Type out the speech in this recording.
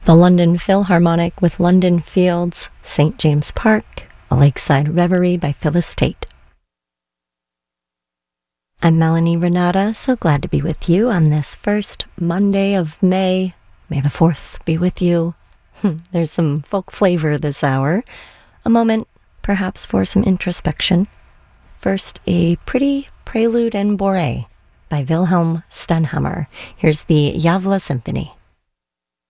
The London Philharmonic with London Fields, St. James Park, A Lakeside Reverie by Phyllis Tate. I'm Melanie Renata, so glad to be with you on this first Monday of May. May the 4th be with you. There's some folk flavor this hour. A moment, perhaps, for some introspection. First, a pretty prelude en bourrée by Wilhelm Stenhammar. Here's the Gävle Symphony.